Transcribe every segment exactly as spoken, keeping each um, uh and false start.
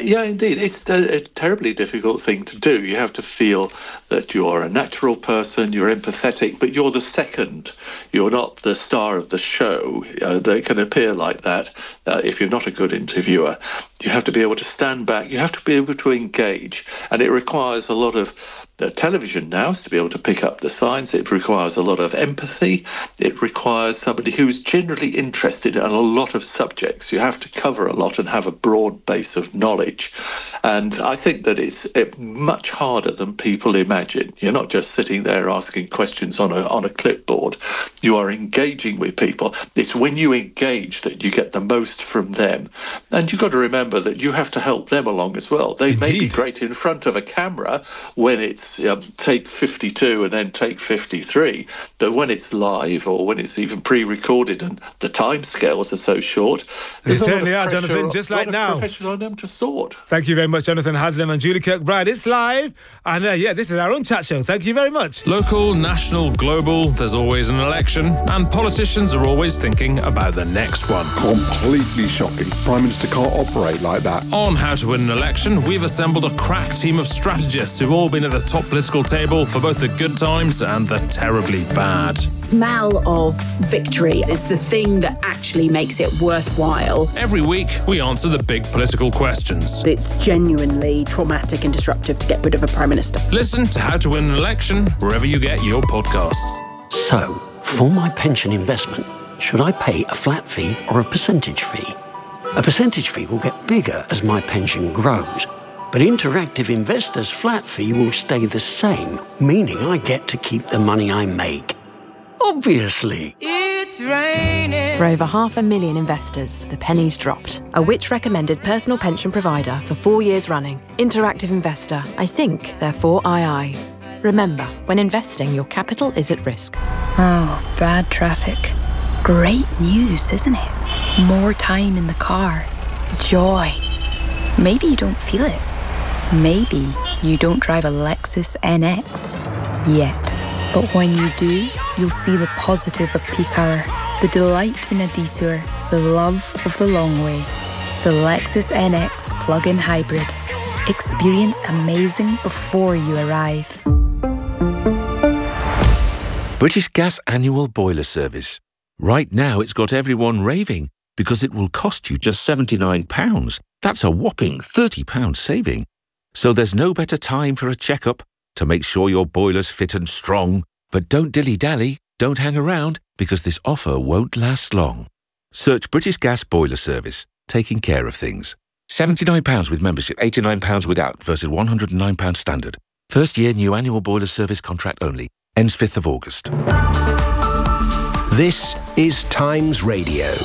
yeah, indeed. It's a, a terribly difficult thing to do. You have to feel that you're a natural person, you're empathetic, but you're the second. You're not the star of the show. Uh, they can appear like that uh, if you're not a good interviewer. You have to be able to stand back. You have to be able to engage. And it requires a lot of uh, television now to be able to pick up the signs. It requires a lot of empathy. It requires somebody who's generally interested in a lot of subjects. You have to cover a lot and have a broad base of knowledge. And I think that it's it, much harder than people imagine. You're not just sitting there asking questions on a on a clipboard. You are engaging with people. It's when you engage that you get the most from them. And you've got to remember that you have to help them along as well. They Indeed. May be great in front of a camera when it's um, take fifty-two and then take fifty-three, but when it's live or when it's even pre-recorded and the time scales are so short, they certainly are, Jonathan, just like now. Pressure on them to sort. Thank you very much, Jonathan Haslam and Julie Kirkbride. It's live, and uh, yeah, this is our own chat show. Thank you very much. Local, national, global, there's always an election, and politicians are always thinking about the next one. Completely shocking. Prime Minister can't operate like that. On How to Win an Election, we've assembled a crack team of strategists who've all been at the top political table for both the good times and the terribly bad. Smell of victory is the thing that actually makes it worthwhile. Every week, we answer the big political questions. It's genuinely traumatic and disruptive to get rid of a Prime Minister. Listen to How to Win an Election wherever you get your podcasts. So, for my pension investment, should I pay a flat fee or a percentage fee? A percentage fee will get bigger as my pension grows, but Interactive Investor's flat fee will stay the same, meaning I get to keep the money I make. Obviously. It's raining. For over half a million investors, the penny's dropped. A Which-recommended personal pension provider for four years running. Interactive Investor. I think, therefore I I. Remember, when investing, your capital is at risk. Oh, bad traffic. Great news, isn't it? More time in the car. Joy. Maybe you don't feel it. Maybe you don't drive a Lexus N X yet. But when you do, you'll see the positive of peak hour, the delight in a detour, the love of the long way. The Lexus N X plug-in hybrid. Experience amazing before you arrive. British Gas Annual Boiler Service. Right now it's got everyone raving because it will cost you just seventy-nine pounds. That's a whopping thirty pounds saving. So there's no better time for a checkup to make sure your boiler's fit and strong. But don't dilly-dally, don't hang around, because this offer won't last long. Search British Gas Boiler Service, taking care of things. seventy-nine pounds with membership, eighty-nine pounds without, versus one hundred and nine pounds standard. First year new annual boiler service contract only. Ends fifth of August. This is Times Radio.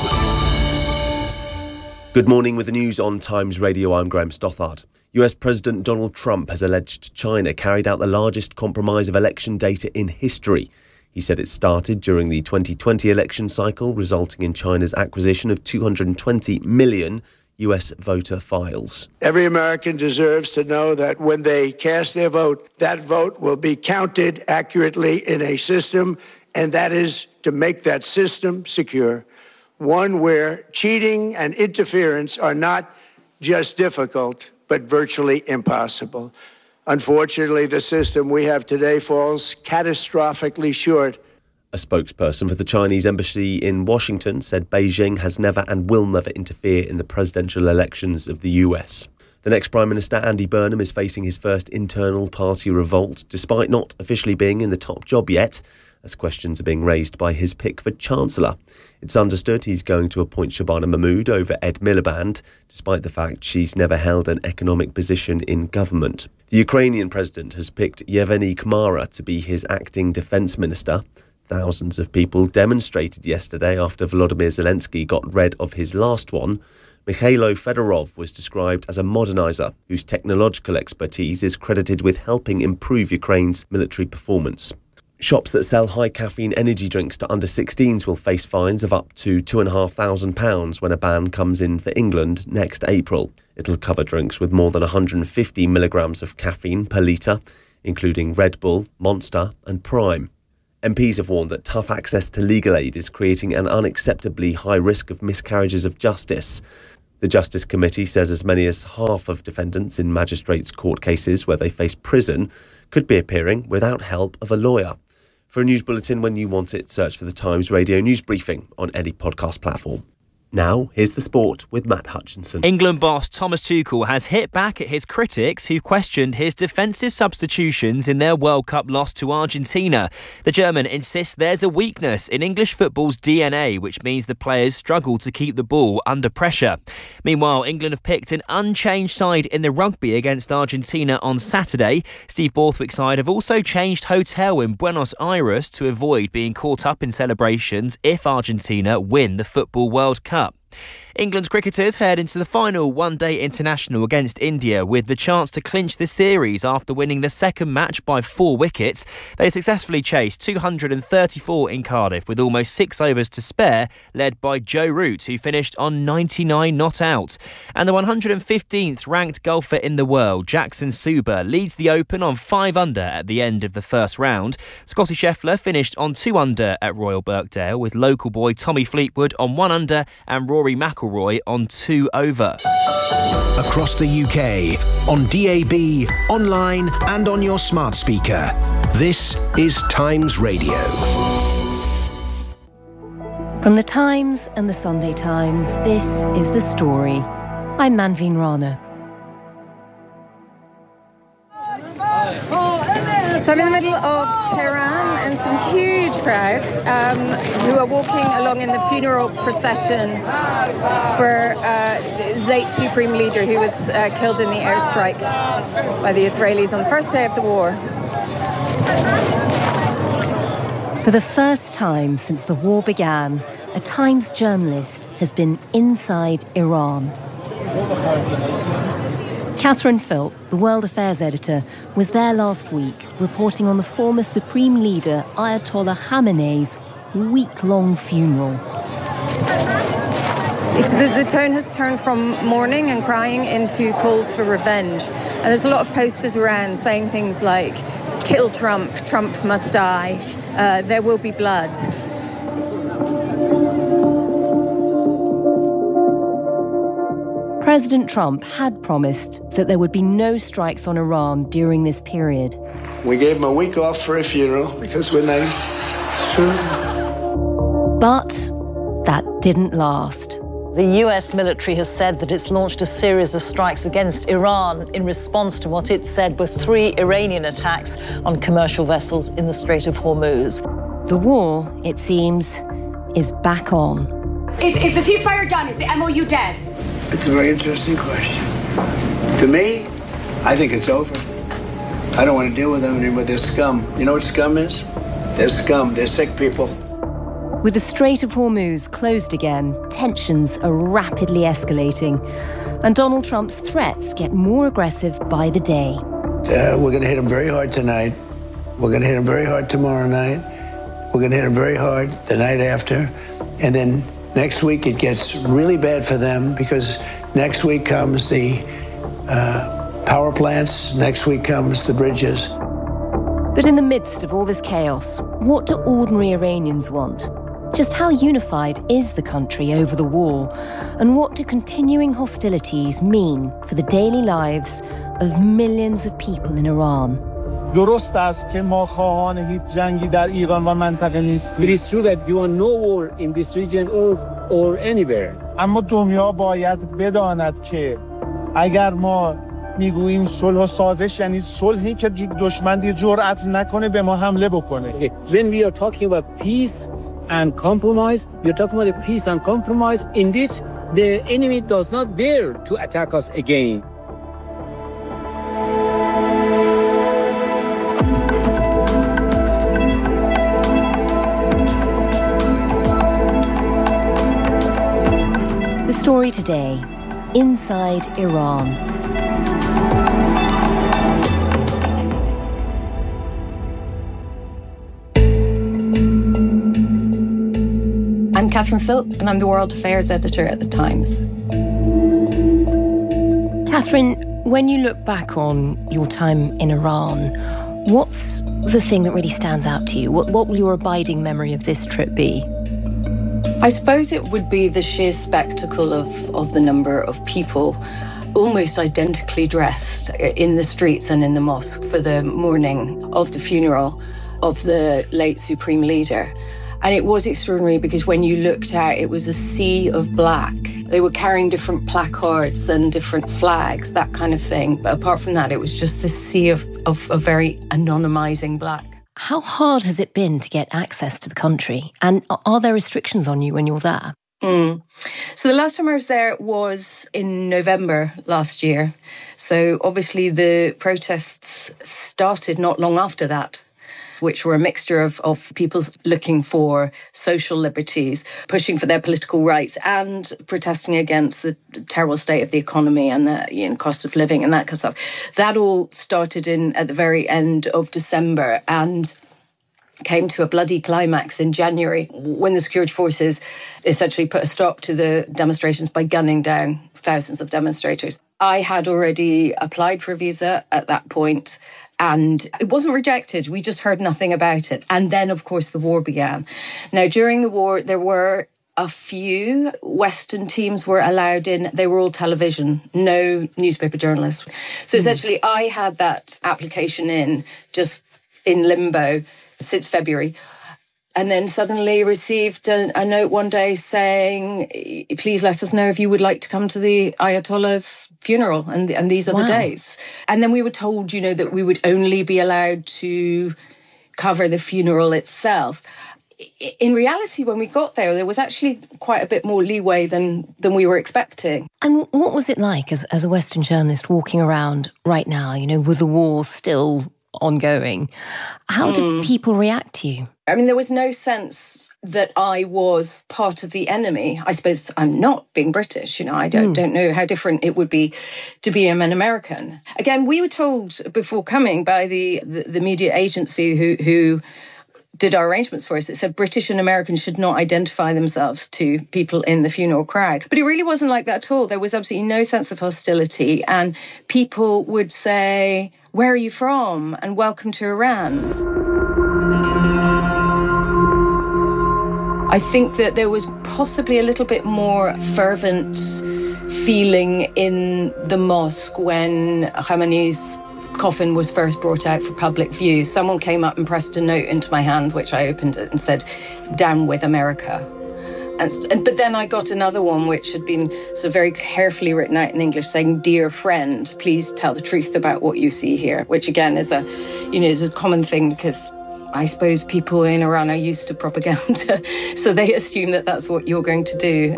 Good morning with the news on Times Radio. I'm Graham Stothart. U S President Donald Trump has alleged China carried out the largest compromise of election data in history. He said it started during the twenty twenty election cycle, resulting in China's acquisition of two hundred twenty million U S voter files. Every American deserves to know that when they cast their vote, that vote will be counted accurately in a system, and that is to make that system secure, one where cheating and interference are not just difficult, but virtually impossible. Unfortunately, the system we have today falls catastrophically short. A spokesperson for the Chinese embassy in Washington said Beijing has never and will never interfere in the presidential elections of the U S. The next Prime Minister, Andy Burnham, is facing his first internal party revolt, despite not officially being in the top job yet, as questions are being raised by his pick for Chancellor. It's understood he's going to appoint Shabana Mahmood over Ed Miliband, despite the fact she's never held an economic position in government. The Ukrainian president has picked Yevgeny Kamara to be his acting defence minister. Thousands of people demonstrated yesterday after Volodymyr Zelensky got rid of his last one. Mikhailo Fedorov was described as a moderniser whose technological expertise is credited with helping improve Ukraine's military performance. Shops that sell high caffeine energy drinks to under sixteens will face fines of up to two thousand five hundred pounds when a ban comes in for England next April. It'll cover drinks with more than one hundred fifty milligrams of caffeine per litre, including Red Bull, Monster and Prime. M Ps have warned that tough access to legal aid is creating an unacceptably high risk of miscarriages of justice. The Justice Committee says as many as half of defendants in magistrates' court cases where they face prison could be appearing without help of a lawyer. For a news bulletin when you want it, search for the Times Radio News Briefing on any podcast platform. Now, here's the sport with Matt Hutchinson. England boss Thomas Tuchel has hit back at his critics who questioned his defensive substitutions in their World Cup loss to Argentina. The German insists there's a weakness in English football's D N A, which means the players struggle to keep the ball under pressure. Meanwhile, England have picked an unchanged side in the rugby against Argentina on Saturday. Steve Borthwick's side have also changed hotel in Buenos Aires to avoid being caught up in celebrations if Argentina win the Football World Cup. England's cricketers head into the final one-day international against India with the chance to clinch the series after winning the second match by four wickets. They successfully chased two hundred thirty-four in Cardiff with almost six overs to spare, led by Joe Root, who finished on ninety-nine not out. And the one hundred fifteenth ranked golfer in the world, Jackson Suber, leads the Open on five under at the end of the first round. Scotty Scheffler finished on two under at Royal Birkdale, with local boy Tommy Fleetwood on one under and Rory McIlroy on two over. Across the U K, on D A B, online and on your smart speaker. This is Times Radio. From the Times and the Sunday Times, this is The Story. I'm Manveen Rana. So I'm in the middle of Tehran and some huge crowds um, who are walking along in the funeral procession for uh, the late Supreme Leader who was uh, killed in the airstrike by the Israelis on the first day of the war. For the first time since the war began, a Times journalist has been inside Iran. Catherine Philp, the World Affairs editor, was there last week reporting on the former Supreme Leader Ayatollah Khamenei's week-long funeral. It's the, the tone has turned from mourning and crying into calls for revenge. And there's a lot of posters around saying things like, kill Trump, Trump must die, uh, there will be blood. President Trump had promised that there would be no strikes on Iran during this period. We gave him a week off for a funeral because we're nice. It's true. But that didn't last. The U S military has said that it's launched a series of strikes against Iran in response to what it said were three Iranian attacks on commercial vessels in the Strait of Hormuz. The war, it seems, is back on. Is, is the ceasefire done? Is the M O U dead? It's a very interesting question. To me, I think it's over. I don't want to deal with them anymore. They're scum. You know what scum is? They're scum. They're sick people. With the Strait of Hormuz closed again, tensions are rapidly escalating, and Donald Trump's threats get more aggressive by the day. Uh, we're going to hit them very hard tonight. We're going to hit them very hard tomorrow night. We're going to hit them very hard the night after. And then next week it gets really bad for them because next week comes the uh, power plants, next week comes the bridges. But in the midst of all this chaos, what do ordinary Iranians want? Just how unified is the country over the war? And what do continuing hostilities mean for the daily lives of millions of people in Iran? درست است که ما خواهان هیچ جنگی در ایران و منطقه نیستیم. It is true that we want no war in this region or or anywhere. اما دنیا باید بداند که اگر ما میگوییم صلح و سازش یعنی صلحی که دشمن دیگه جرأت نکنه به ما حمله بکنه. Okay. When we are talking about peace and compromise, we are talking about peace and compromise in which the enemy does not dare to attack us again. The story today, inside Iran. I'm Catherine Philp, and I'm the World Affairs Editor at The Times. Catherine, when you look back on your time in Iran, what's the thing that really stands out to you? What, what will your abiding memory of this trip be? I suppose it would be the sheer spectacle of, of the number of people almost identically dressed in the streets and in the mosque for the morning of the funeral of the late Supreme Leader. And it was extraordinary because when you looked out, it was a sea of black. They were carrying different placards and different flags, that kind of thing. But apart from that, it was just a sea of, of, of very anonymizing black. How hard has it been to get access to the country? And are there restrictions on you when you're there? Mm. So the last time I was there was in November last year. So obviously the protests started not long after that, which were a mixture of, of people looking for social liberties, pushing for their political rights and protesting against the terrible state of the economy and the you know, cost of living and that kind of stuff. That all started in at the very end of December and came to a bloody climax in January when the security forces essentially put a stop to the demonstrations by gunning down thousands of demonstrators. I had already applied for a visa at that point, and it wasn't rejected. We just heard nothing about it. And then, of course, the war began. Now, during the war, there were a few Western teams were allowed in. They were all television, no newspaper journalists. So mm. essentially, I had that application in just in limbo since February. And then suddenly received a, a note one day saying, please let us know if you would like to come to the Ayatollah's funeral. And, and these are wow. the days. And then we were told, you know, that we would only be allowed to cover the funeral itself. In reality, when we got there, there was actually quite a bit more leeway than, than we were expecting. And what was it like as, as a Western journalist walking around right now, you know, with the war still ongoing? How did mm. people react to you? I mean, there was no sense that I was part of the enemy. I suppose I'm not being British, you know, I don't, mm. don't know how different it would be to be an American. Again, we were told before coming by the, the, the media agency who, who did our arrangements for us, it said British and Americans should not identify themselves to people in the funeral crowd. But it really wasn't like that at all. There was absolutely no sense of hostility. And people would say, where are you from? And welcome to Iran. I think that there was possibly a little bit more fervent feeling in the mosque when Khamenei's coffin was first brought out for public view. Someone came up and pressed a note into my hand, which I opened it and said, "Down with America." And, and but then I got another one which had been so very carefully written out in English saying, "Dear friend, please tell the truth about what you see here," which again is a, you know, is a common thing because I suppose people in Iran are used to propaganda, so they assume that that's what you're going to do.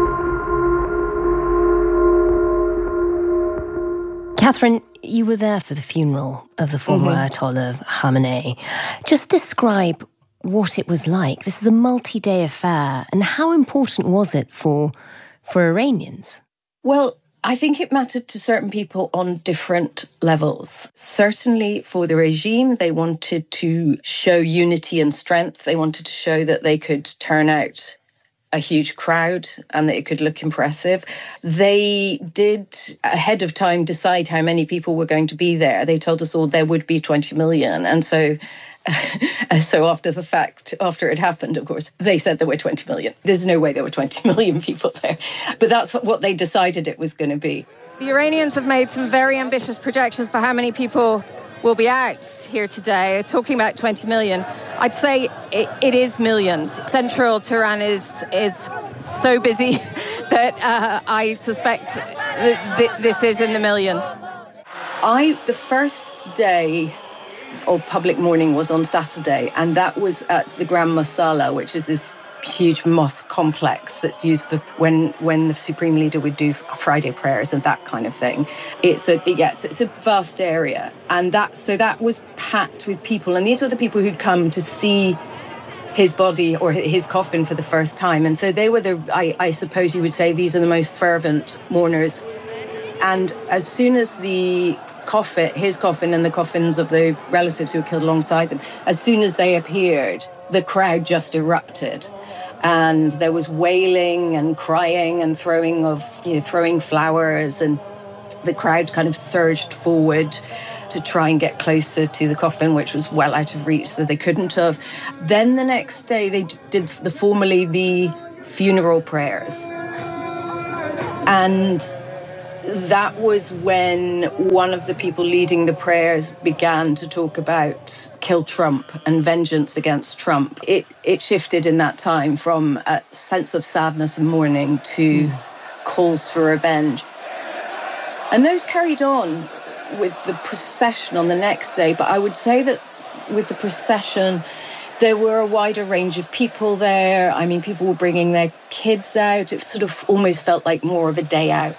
Catherine, you were there for the funeral of the former mm-hmm. Ayatollah Khamenei. Just describe what it was like. This is a multi-day affair, and how important was it for for Iranians? Well, I think it mattered to certain people on different levels. Certainly for the regime, they wanted to show unity and strength. They wanted to show that they could turn out a huge crowd and that it could look impressive. They did, ahead of time, decide how many people were going to be there. They told us all there would be twenty million. And so so after the fact, after it happened, of course, they said there were twenty million. There's no way there were twenty million people there. But that's what they decided it was going to be. The Iranians have made some very ambitious projections for how many people will be out here today. They're talking about twenty million. I'd say it, it is millions. Central Tehran is, is so busy that uh, I suspect that th- this is in the millions. I, the first day of public mourning was on Saturday, and that was at the Grand Masala, which is this huge mosque complex that's used for when when the Supreme Leader would do Friday prayers and that kind of thing. It's a yes, it's a vast area, and that so that was packed with people, and these were the people who'd come to see his body or his coffin for the first time, and so they were the I, I suppose you would say these are the most fervent mourners. And as soon as the coffin, his coffin and the coffins of the relatives who were killed alongside them, as soon as they appeared, the crowd just erupted. And there was wailing and crying and throwing of, you know, throwing flowers, and the crowd kind of surged forward to try and get closer to the coffin, which was well out of reach, so they couldn't have. Then the next day, they did the formally the funeral prayers. And that was when one of the people leading the prayers began to talk about kill Trump and vengeance against Trump. It it shifted in that time from a sense of sadness and mourning to mm. calls for revenge. And those carried on with the procession on the next day. But I would say that with the procession, there were a wider range of people there. I mean, people were bringing their kids out. It sort of almost felt like more of a day out.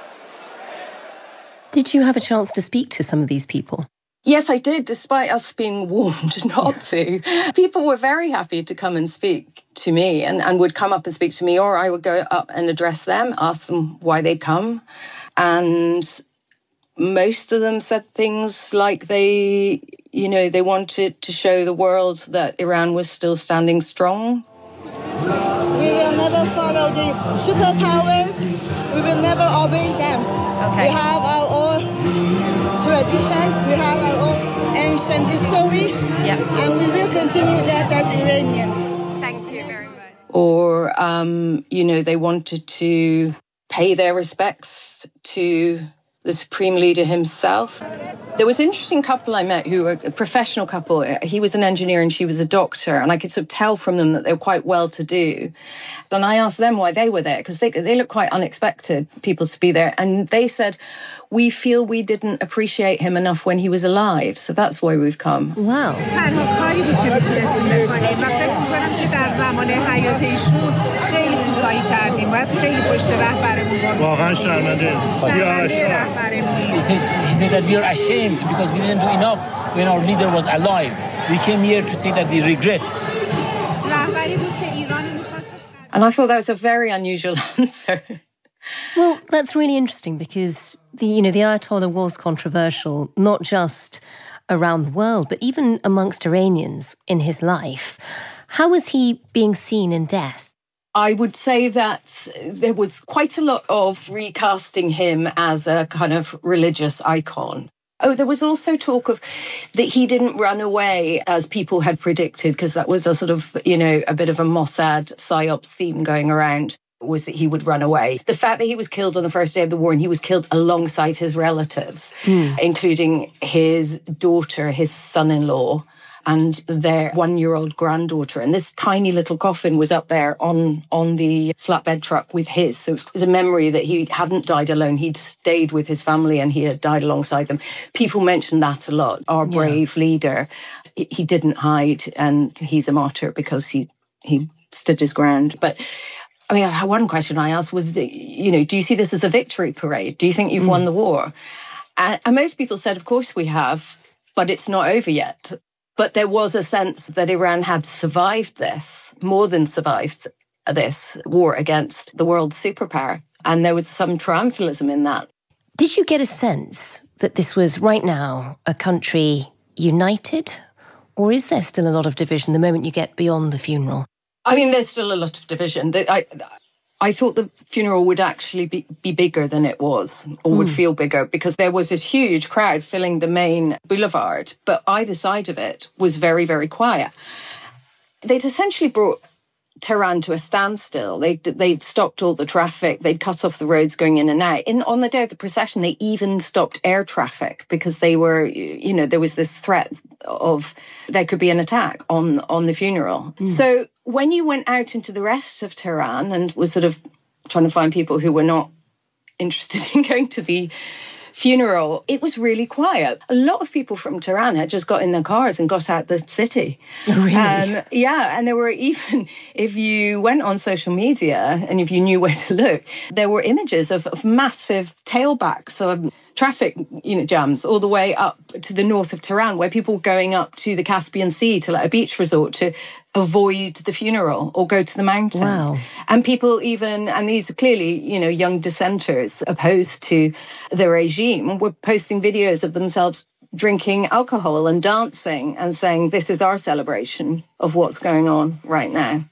Did you have a chance to speak to some of these people? Yes, I did, despite us being warned not to. People were very happy to come and speak to me and, and would come up and speak to me, or I would go up and address them, ask them why they'd come. And most of them said things like they, you know, they wanted to show the world that Iran was still standing strong. We will never follow the superpowers. We will never obey them. Okay. We have our own tradition. We have our own ancient history. Yeah. And we will continue that as Iranian. Thank you very much. Or, um, you know, they wanted to pay their respects to the Supreme Leader himself. There was an interesting couple I met who were a professional couple. He was an engineer and she was a doctor, and I could sort of tell from them that they were quite well-to-do. And I asked them why they were there, because they, they looked quite unexpected, people to be there. And they said, we feel we didn't appreciate him enough when he was alive, so that's why we've come. Wow. He said, he said that we are ashamed because we didn't do enough when our leader was alive. We came here to say that we regret. And I thought that was a very unusual answer. Well, that's really interesting because the you know the Ayatollah was controversial, not just around the world, but even amongst Iranians in his life. How was he being seen in death? I would say that there was quite a lot of recasting him as a kind of religious icon. Oh, there was also talk of that he didn't run away as people had predicted, because that was a sort of, you know, a bit of a Mossad psyops theme going around, was that he would run away. The fact that he was killed on the first day of the war, and he was killed alongside his relatives, mm. including his daughter, his son-in-law, and their one-year-old granddaughter. And this tiny little coffin was up there on, on the flatbed truck with his. So it was a memory that he hadn't died alone. He'd stayed with his family and he had died alongside them. People mention that a lot. Our brave yeah. leader, he didn't hide, and he's a martyr because he, he stood his ground. But I mean, one question I asked was, you know, do you see this as a victory parade? Do you think you've mm. won the war? And, and most people said, of course we have, but it's not over yet. But there was a sense that Iran had survived this, more than survived this war against the world superpower. And there was some triumphalism in that. Did you get a sense that this was, right now, a country united? Or is there still a lot of division the moment you get beyond the funeral? I mean, there's still a lot of division. I, I thought the funeral would actually be, be bigger than it was, or would mm. feel bigger, because there was this huge crowd filling the main boulevard, but either side of it was very, very quiet. They'd essentially brought Tehran to a standstill. They they'd stopped all the traffic. They'd cut off the roads going in and out. In, on the day of the procession, they even stopped air traffic because they were, you know, there was this threat of there could be an attack on, on the funeral. Mm. So when you went out into the rest of Tehran and was sort of trying to find people who were not interested in going to the funeral, it was really quiet. A lot of people from Tehran had just got in their cars and got out the city. Really? Um, yeah, and there were even, if you went on social media and if you knew where to look, there were images of, of massive tailbacks of traffic, you know, jams all the way up to the north of Tehran, where people were going up to the Caspian Sea to like a beach resort to avoid the funeral or go to the mountains. Wow. And people even, and these are clearly, you know, young dissenters opposed to the regime, were posting videos of themselves drinking alcohol and dancing and saying, this is our celebration of what's going on right now.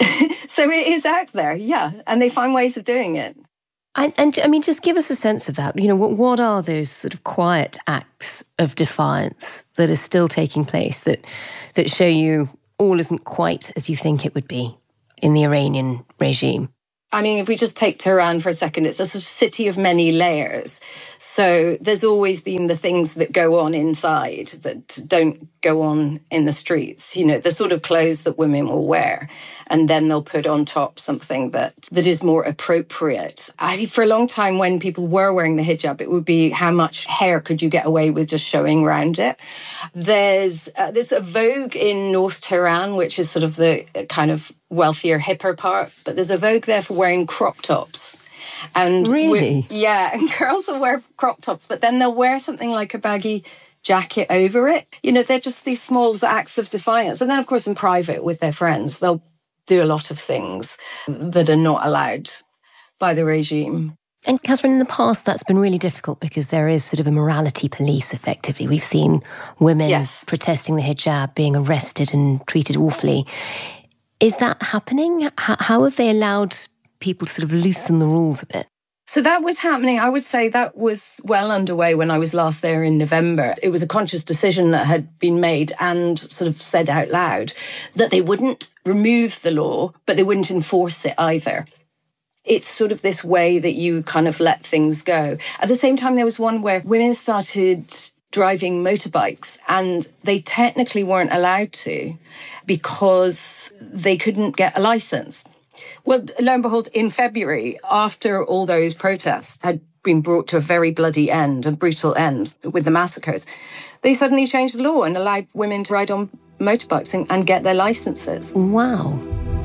So it is out there, yeah. And they find ways of doing it. And, and I mean, just give us a sense of that. You know, what, what are those sort of quiet acts of defiance that are still taking place that that show you all isn't quite as you think it would be? in the Iranian regime? I mean, if we just take Tehran for a second, it's a sort of city of many layers. So there's always been the things that go on inside that don't go on in the streets. You know, the sort of clothes that women will wear. And then they'll put on top something that, that is more appropriate. I, for a long time, when people were wearing the hijab, it would be how much hair could you get away with just showing around it. There's, uh, there's a Vogue in North Tehran, which is sort of the kind of wealthier, hipper part. But there's a Vogue there for wearing crop tops. And really? Yeah, and girls will wear crop tops, but then they'll wear something like a baggy jacket over it. You know, they're just these small acts of defiance. And then, of course, in private with their friends, they'll do a lot of things that are not allowed by the regime. And Catherine, in the past, that's been really difficult because there is sort of a morality police, effectively. We've seen women yes. protesting the hijab being arrested and treated awfully. Is that happening? How, how have they allowed people to sort of loosen the rules a bit? So that was happening. I would say that was well underway when I was last there in November. It was a conscious decision that had been made and sort of said out loud that they wouldn't remove the law, but they wouldn't enforce it either. It's sort of this way that you kind of let things go. At the same time, there was one where women started driving motorbikes and they technically weren't allowed to because they couldn't get a license. Well, lo and behold, in February, after all those protests had been brought to a very bloody end, a brutal end with the massacres, they suddenly changed the law and allowed women to ride on motorbikes and, and get their licenses. Wow.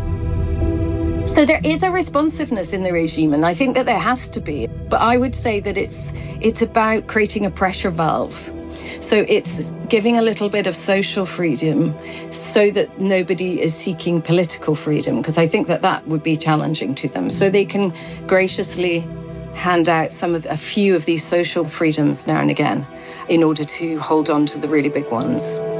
So there is a responsiveness in the regime, and I think that there has to be. But I would say that it's it's about creating a pressure valve. So it's giving a little bit of social freedom so that nobody is seeking political freedom, because I think that that would be challenging to them. So they can graciously hand out some of a few of these social freedoms now and again in order to hold on to the really big ones.